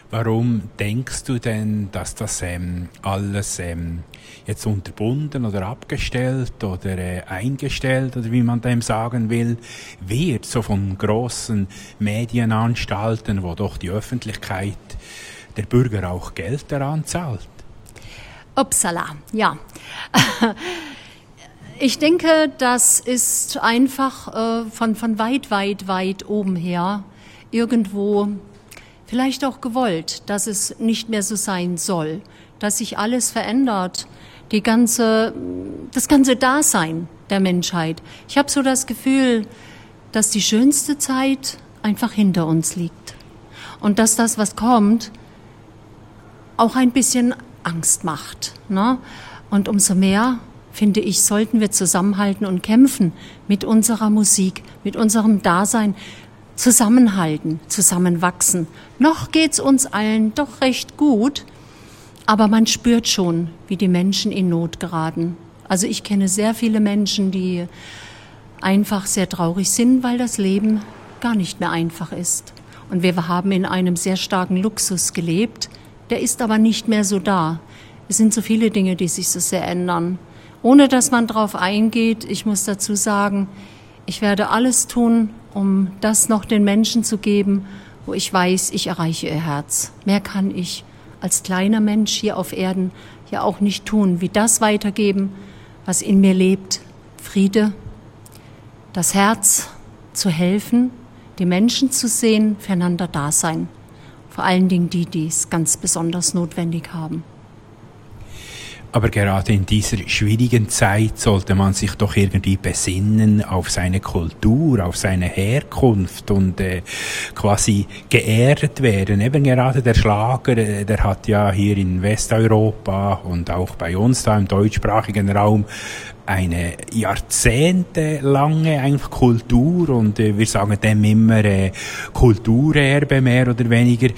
Warum denkst du denn, dass das alles jetzt unterbunden oder abgestellt oder eingestellt oder wie man dem sagen will, wird so von grossen Medienanstalten, wo doch die Öffentlichkeit, der Bürger auch Geld daran zahlt? Upsala, ja. Ich denke, das ist einfach von weit oben her irgendwo vielleicht auch gewollt, dass es nicht mehr so sein soll, dass sich alles verändert, das ganze Dasein der Menschheit. Ich habe so das Gefühl, dass die schönste Zeit einfach hinter uns liegt und dass das, was kommt, auch ein bisschen Angst macht, ne? Und umso mehr, finde ich, sollten wir zusammenhalten und kämpfen mit unserer Musik, mit unserem Dasein, zusammenhalten, zusammenwachsen. Noch geht's uns allen doch recht gut, aber man spürt schon, wie die Menschen in Not geraten. Also ich kenne sehr viele Menschen, die einfach sehr traurig sind, weil das Leben gar nicht mehr einfach ist. Und wir haben in einem sehr starken Luxus gelebt, der ist aber nicht mehr so da. Es sind so viele Dinge, die sich so sehr ändern. Ohne dass man drauf eingeht, ich muss dazu sagen, ich werde alles tun, um das noch den Menschen zu geben, wo ich weiß, ich erreiche ihr Herz. Mehr kann ich als kleiner Mensch hier auf Erden ja auch nicht tun, wie das weitergeben, was in mir lebt. Friede, das Herz zu helfen, die Menschen zu sehen, füreinander da sein. Vor allen Dingen die es ganz besonders notwendig haben. Aber gerade in dieser schwierigen Zeit sollte man sich doch irgendwie besinnen auf seine Kultur, auf seine Herkunft und quasi geehrt werden. Eben gerade der Schlager, der hat ja hier in Westeuropa und auch bei uns da im deutschsprachigen Raum eine jahrzehntelange einfach Kultur und wir sagen dem immer Kulturerbe mehr oder weniger.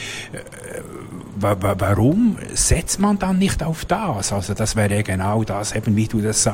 Warum setzt man dann nicht auf das? Also das wäre genau das, eben wie du das sagst.